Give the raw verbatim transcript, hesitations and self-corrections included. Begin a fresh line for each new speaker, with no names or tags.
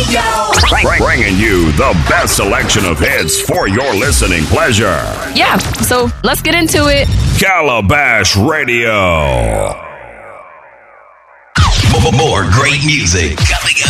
Radio. Bringing you the best selection of hits for your listening pleasure.
Yeah, so let's get into it.
Calabash Radio.
More great music coming